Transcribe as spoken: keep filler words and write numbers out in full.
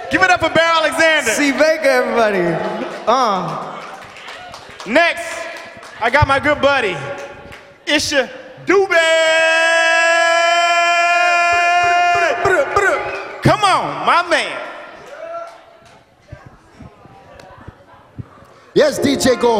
Give it up for Bear Alexander. C. Baker, everybody. Uh. Next, I got my good buddy, Isha Dube. Come on, my man. Yes, D J Gold.